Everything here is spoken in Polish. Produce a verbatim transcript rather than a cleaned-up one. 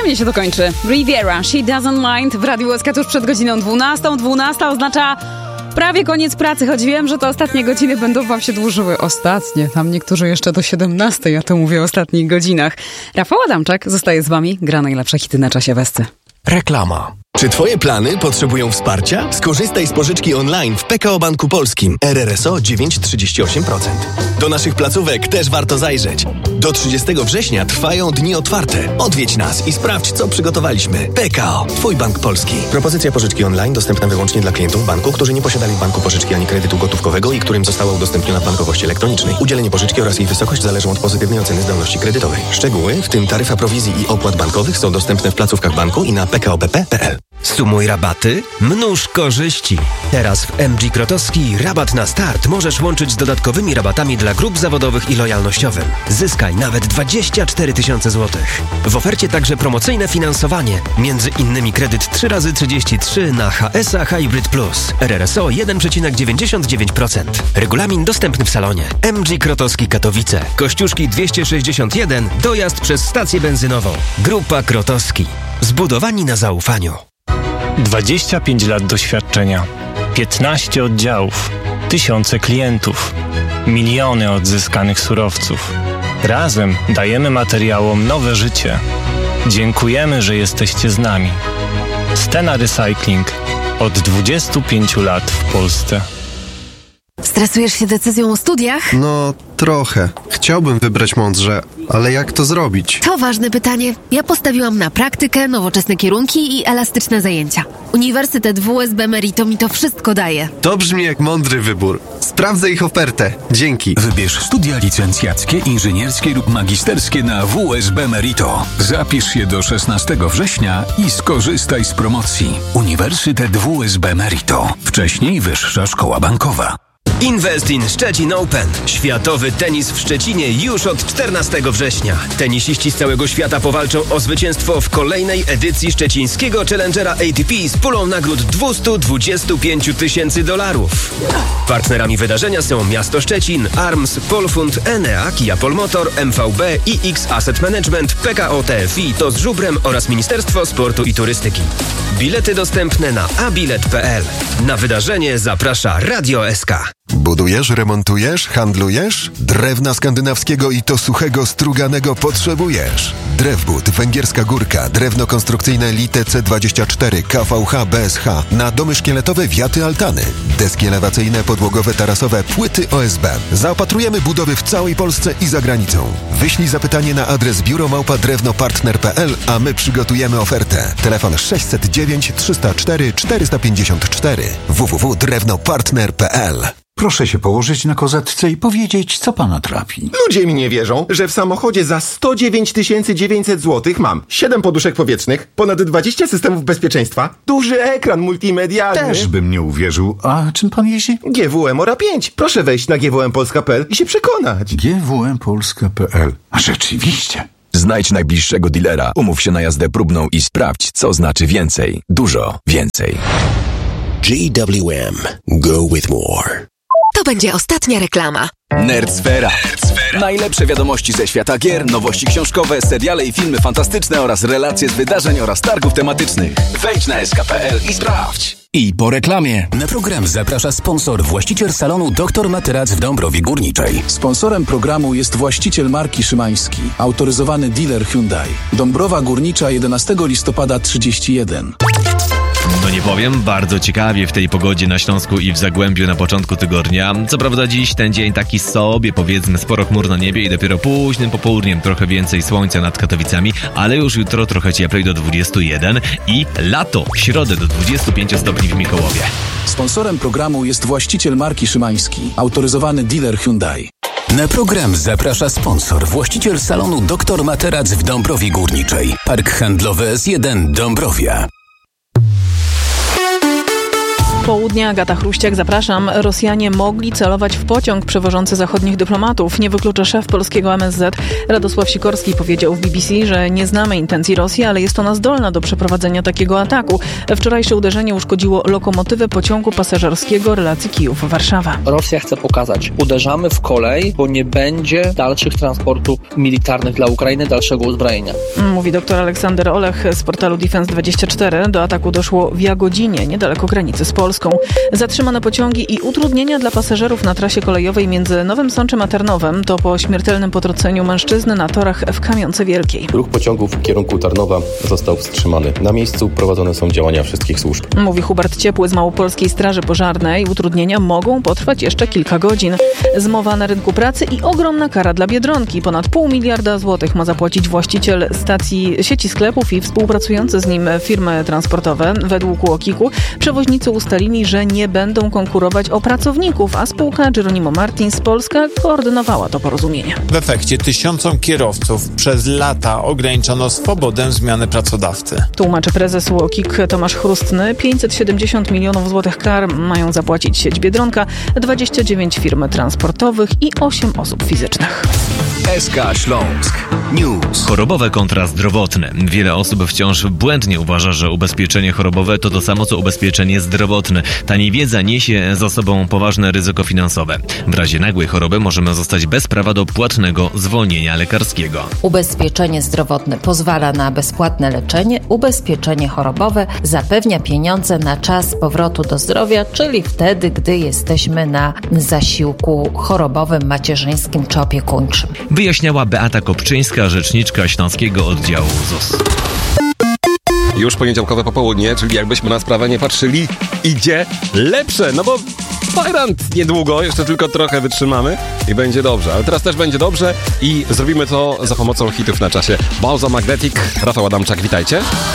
Przyjemnie się to kończy. Riviera, She Doesn't Mind w Radiu S K tuż przed godziną dwunastą. dwunasta oznacza prawie koniec pracy, choć wiem, że te ostatnie godziny będą wam się dłużyły. Ostatnie, tam niektórzy jeszcze do siedemnastej, ja to mówię o ostatnich godzinach. Rafał Adamczak zostaje z wami, gra najlepsze hity na czasie Westy. Reklama. Czy twoje plany potrzebują wsparcia? Skorzystaj z pożyczki online w P K O Banku Polskim. R R S O dziewięć przecinek trzydzieści osiem procent. Do naszych placówek też warto zajrzeć. Do trzydziestego września trwają dni otwarte. Odwiedź nas i sprawdź, co przygotowaliśmy. P K O. Twój bank polski. Propozycja pożyczki online dostępna wyłącznie dla klientów banku, którzy nie posiadali w banku pożyczki ani kredytu gotówkowego i którym została udostępniona w bankowości elektronicznej. Udzielenie pożyczki oraz jej wysokość zależą od pozytywnej oceny zdolności kredytowej. Szczegóły, w tym taryfa prowizji i opłat bankowych, są dostępne w placówkach banku i na p k o b p kropka p l. Sumuj rabaty, mnóż korzyści. Teraz w M G Krotowski rabat na start możesz łączyć z dodatkowymi rabatami dla grup zawodowych i lojalnościowym. Zyskaj nawet dwadzieścia cztery tysiące złotych. W ofercie także promocyjne finansowanie. Między innymi kredyt trzy razy trzydzieści trzy na H S A Hybrid Plus. R R S O jeden przecinek dziewięćdziesiąt dziewięć procent. Regulamin dostępny w salonie. M G Krotowski Katowice. Kościuszki dwieście sześćdziesiąt jeden. Dojazd przez stację benzynową. Grupa Krotowski. Zbudowani na zaufaniu. dwadzieścia pięć lat doświadczenia, piętnaście oddziałów, tysiące klientów, miliony odzyskanych surowców. Razem dajemy materiałom nowe życie. Dziękujemy, że jesteście z nami. Stena Recycling od dwudziestu pięciu lat w Polsce. Stresujesz się decyzją o studiach? No, trochę. Chciałbym wybrać mądrze, ale jak to zrobić? To ważne pytanie. Ja postawiłam na praktykę, nowoczesne kierunki i elastyczne zajęcia. Uniwersytet W S B Merito mi to wszystko daje. To brzmi jak mądry wybór. Sprawdzę ich ofertę. Dzięki. Wybierz studia licencjackie, inżynierskie lub magisterskie na W S B Merito. Zapisz się do szesnastego września i skorzystaj z promocji. Uniwersytet W S B Merito. Wcześniej Wyższa Szkoła Bankowa. Invest in Szczecin Open. Światowy tenis w Szczecinie już od czternastego września. Tenisiści z całego świata powalczą o zwycięstwo w kolejnej edycji szczecińskiego Challengera A T P z pulą nagród dwieście dwadzieścia pięć tysięcy dolarów. Partnerami wydarzenia są Miasto Szczecin, Arms, Polfund, Enea, Kia Polmotor, M V B, I X Asset Management, P K O T F I, to z Żubrem oraz Ministerstwo Sportu i Turystyki. Bilety dostępne na a bilet kropka p l. Na wydarzenie zaprasza Radio S K. Budujesz, remontujesz, handlujesz? Drewna skandynawskiego i to suchego, struganego potrzebujesz. Drewbud, Węgierska Górka, drewno konstrukcyjne Lite C dwadzieścia cztery, K V H, B S H, na domy szkieletowe, wiaty, altany, deski elewacyjne, podłogowe, tarasowe, płyty O S B. Zaopatrujemy budowy w całej Polsce i za granicą. Wyślij zapytanie na adres biuro małpa drewnopartner kropka p l, a my przygotujemy ofertę. Telefon sześćset dziewięć trzysta cztery czterysta pięćdziesiąt cztery w w w kropka drewnopartner kropka p l. Proszę się położyć na kozetce i powiedzieć, co pana trapi. Ludzie mi nie wierzą, że w samochodzie za sto dziewięć tysięcy dziewięćset złotych mam siedem poduszek powietrznych, ponad dwadzieścia systemów bezpieczeństwa, duży ekran multimedialny. Też bym nie uwierzył. A czym pan jeździ? G W M Ora pięć. Proszę wejść na g w m polska kropka p l i się przekonać. G W M polska kropka p l. A rzeczywiście. Znajdź najbliższego dealera, umów się na jazdę próbną i sprawdź, co znaczy więcej. Dużo więcej. G W M. Go with more. To będzie ostatnia reklama. Nerdsfera. Nerdsfera. Najlepsze wiadomości ze świata gier, nowości książkowe, seriale i filmy fantastyczne oraz relacje z wydarzeń oraz targów tematycznych. Wejdź na s k kropka p l i sprawdź. I po reklamie. Na program zaprasza sponsor, właściciel salonu doktor Materac w Dąbrowie Górniczej. Sponsorem programu jest właściciel marki Szymański, autoryzowany dealer Hyundai. Dąbrowa Górnicza, jedenastego listopada trzydzieści jeden. No nie powiem, bardzo ciekawie w tej pogodzie na Śląsku i w Zagłębiu na początku tygodnia. Co prawda dziś ten dzień taki sobie, powiedzmy, sporo chmur na niebie i dopiero późnym popołudniem trochę więcej słońca nad Katowicami, ale już jutro trochę cieplej do dwudziestu jeden i lato, w środę do dwudziestu pięciu stopni w Mikołowie. Sponsorem programu jest właściciel marki Szymański, autoryzowany dealer Hyundai. Na program zaprasza sponsor, właściciel salonu doktor Materac w Dąbrowie Górniczej. Park handlowy S jeden Dąbrowia. Południe, Agata Chruściak, zapraszam. Rosjanie mogli celować w pociąg przewożący zachodnich dyplomatów. Nie wyklucza szef polskiego M S Z Radosław Sikorski. Powiedział w B B C, że nie znamy intencji Rosji, ale jest ona zdolna do przeprowadzenia takiego ataku. Wczorajsze uderzenie uszkodziło lokomotywę pociągu pasażerskiego relacji Kijów-Warszawa. Rosja chce pokazać, uderzamy w kolej, bo nie będzie dalszych transportów militarnych dla Ukrainy, dalszego uzbrojenia. Mówi dr Aleksander Olech z portalu Defense dwadzieścia cztery. Do ataku doszło w Jagodzinie, niedaleko granicy z Polską. Zatrzymane pociągi i utrudnienia dla pasażerów na trasie kolejowej między Nowym Sączem a Tarnowem to po śmiertelnym potrąceniu mężczyzny na torach w Kamionce Wielkiej. Ruch pociągów w kierunku Tarnowa został wstrzymany. Na miejscu prowadzone są działania wszystkich służb. Mówi Hubert Ciepły z Małopolskiej Straży Pożarnej. Utrudnienia mogą potrwać jeszcze kilka godzin. Zmowa na rynku pracy i ogromna kara dla Biedronki. Ponad pół miliarda złotych ma zapłacić właściciel stacji sieci sklepów i współpracujące z nim firmy transportowe. Według UOKiK-u przewoźnicy ustalili, że nie będą konkurować o pracowników, a spółka Geronimo Martins Polska koordynowała to porozumienie. W efekcie tysiącom kierowców przez lata ograniczono swobodę zmiany pracodawcy. Tłumaczy prezes UOKiK Tomasz Chrustny. pięćset siedemdziesiąt milionów złotych kar mają zapłacić sieć Biedronka, dwadzieścia dziewięć firm transportowych i osiem osób fizycznych. S K Śląsk News. Chorobowe kontra zdrowotne. Wiele osób wciąż błędnie uważa, że ubezpieczenie chorobowe to to samo co ubezpieczenie zdrowotne. Ta niewiedza niesie za sobą poważne ryzyko finansowe. W razie nagłej choroby możemy zostać bez prawa do płatnego zwolnienia lekarskiego. Ubezpieczenie zdrowotne pozwala na bezpłatne leczenie. Ubezpieczenie chorobowe zapewnia pieniądze na czas powrotu do zdrowia, czyli wtedy, gdy jesteśmy na zasiłku chorobowym, macierzyńskim czy opiekuńczym. Wyjaśniała Beata Kopczyńska, rzeczniczka Śląskiego Oddziału Z U S. Już poniedziałkowe popołudnie, czyli jakbyśmy na sprawę nie patrzyli, idzie lepsze, no bo Fajrant niedługo, jeszcze tylko trochę wytrzymamy i będzie dobrze, ale teraz też będzie dobrze i zrobimy to za pomocą hitów na czasie. Balza Magnetic, Rafał Adamczak, witajcie.